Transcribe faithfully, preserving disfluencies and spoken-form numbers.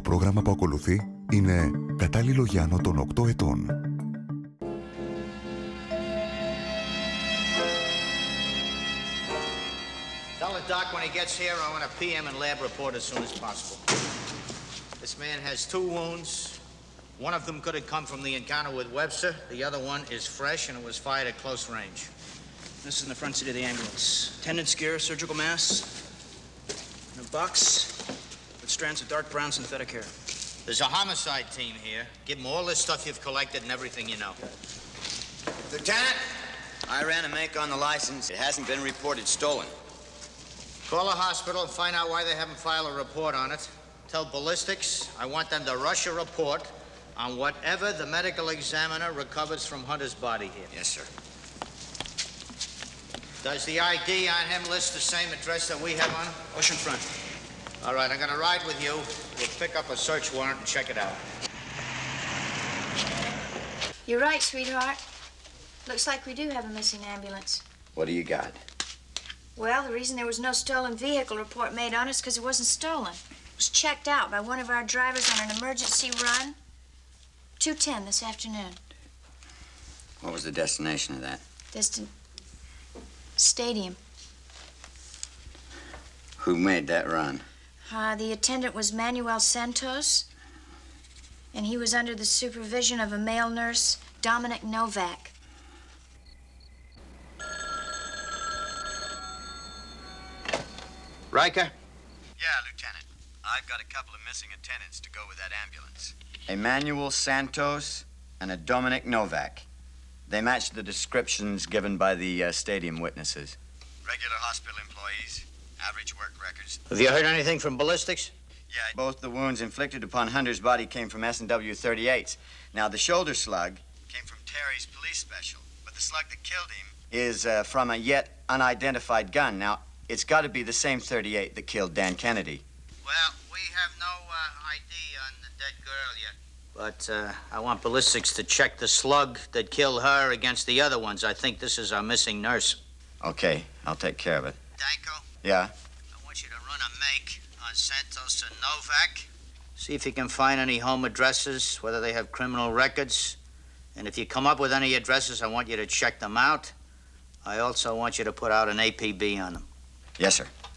πρόγραμμα που ακολουθεί είναι κατάλληλο για άνω των οκτώ ετών. Tell the doc when he gets here I want a P M and lab report as soon as possible. This man has two wounds. One of them could have come from the encounter with Webster. The other one is fresh and it was fired at close range. This is in the front seat of the ambulance. Tendon scare, surgical mass, in a box with strands of dark brown synthetic hair. There's a homicide team here. Give them all this stuff you've collected and everything you know. Lieutenant, I ran a make on the license. It hasn't been reported stolen. Call the hospital and find out why they haven't filed a report on it. Tell ballistics I want them to rush a report on whatever the medical examiner recovers from Hunter's body here. Yes, sir. Does the I D on him list the same address that we have on him? Ocean front. All right, I'm gonna ride with you. We'll pick up a search warrant and check it out. You're right, sweetheart. Looks like we do have a missing ambulance. What do you got? Well, the reason there was no stolen vehicle report made on it is because it wasn't stolen. It was checked out by one of our drivers on an emergency run. two ten this afternoon. What was the destination of that? Distant stadium. Who made that run? Uh, the attendant was Manuel Santos, and he was under the supervision of a male nurse, Dominic Novak. Riker? Yeah, Lieutenant. I've got a couple of missing attendants to go with that ambulance. A Manuel Santos and a Dominic Novak. They match the descriptions given by the uh, stadium witnesses. Regular hospital employees, average work records. Have you heard anything from ballistics? Yeah, both the wounds inflicted upon Hunter's body came from S and W thirty-eights. Now, the shoulder slug came from Terry's police special, but the slug that killed him is uh, from a yet unidentified gun. Now, it's got to be the same thirty-eight that killed Dan Kennedy. Well, we have no uh, I D on the dead girl yet. But uh, I want ballistics to check the slug that killed her against the other ones. I think this is our missing nurse. Okay, I'll take care of it. Danko? Yeah? I want you to run a make on Santos and Novak. See if you can find any home addresses, whether they have criminal records. And if you come up with any addresses, I want you to check them out. I also want you to put out an A P B on them. Yes, sir.